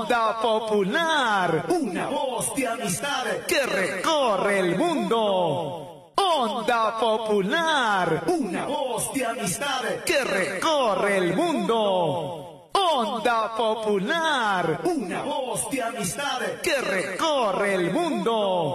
Onda Popular, una voz de amistad que recorre el mundo. Onda Popular, una voz de amistad que recorre el mundo. Onda Popular, una voz de amistad que recorre el mundo.